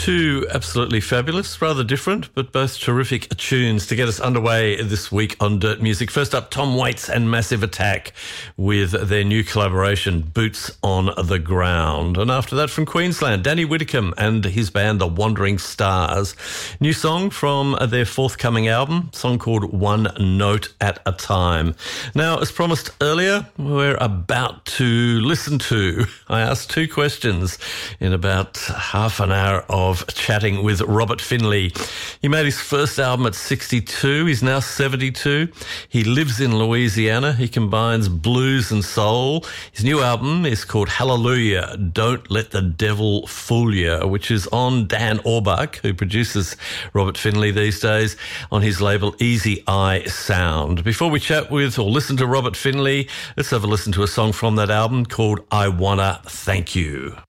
Two absolutely fabulous, rather different, but both terrific tunes to get us underway this week on Dirt Music. First up, Tom Waits and Massive Attack with their new collaboration, Boots on the Ground. And after that, from Queensland, Danny Whitcomb and his band, The Wandering Stars. New song from their forthcoming album, song called One Note at a Time. Now, as promised earlier, we're about to listen to, I asked two questions in about half an hour of chatting with Robert Finley. He made his first album at 62. He's now 72. He lives in Louisiana. He combines blues and soul. His new album is called Hallelujah, Don't Let the Devil Fool You, which is on Dan Orbach, who produces Robert Finley these days, on his label Easy Eye Sound. Before we chat with or listen to Robert Finley, let's have a listen to a song from that album called I Wanna Thank You.